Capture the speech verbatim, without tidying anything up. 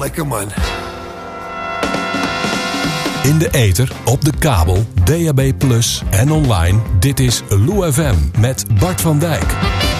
lekker man. In de ether, op de kabel, D A B plus, en online. Dit is Lou F M met Bart van Dijk.